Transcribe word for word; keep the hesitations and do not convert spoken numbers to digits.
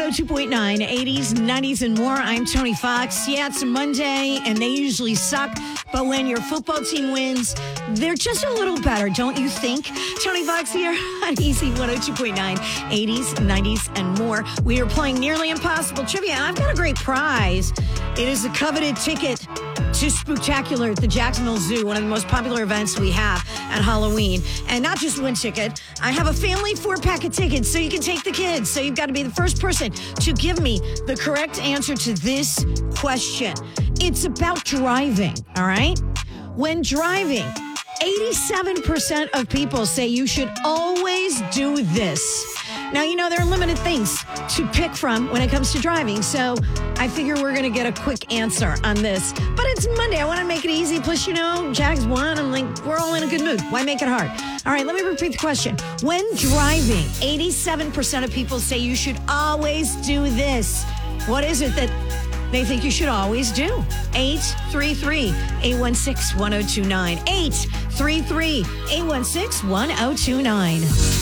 oh two point nine, eighties, nineties, and more. I'm Tony Fox. Yeah, it's a Monday, and they usually suck. But when your football team wins, they're just a little better, don't you think? Tony Fox here on Easy one oh two point nine, eighties, nineties, and more. We are playing Nearly Impossible Trivia, and I've got a great prize. It is a coveted ticket to Spooktacular at the Jacksonville Zoo, one of the most popular events we have at Halloween. And not just one ticket. I have a family four-pack of tickets, so you can take the kids. So you've got to be the first person to give me the correct answer to this question. It's about driving, all right? When driving, eighty-seven percent of people say you should always do this. Now, you know, there are limited things to pick from when it comes to driving, so I figure we're going to get a quick answer on this. But it's Monday. I want to make it easy. Plus, you know, Jags won. I'm like, we're all in a good mood. Why make it hard? All right, let me repeat the question. When driving, eighty-seven percent of people say you should always do this. What is it that they think you should always do? eight three three, eight one six, one oh two nine. eight three three, eight one six, one oh two nine.